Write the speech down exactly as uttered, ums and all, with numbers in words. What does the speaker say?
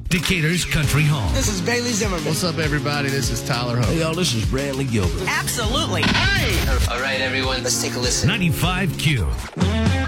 Decatur's Country Home. This is Bailey Zimmerman. What's up, everybody? This is Tyler Hope. Hey, y'all, this is Brantley Gilbert. Absolutely. Hey! All right, everyone, let's take a listen. ninety-five Q.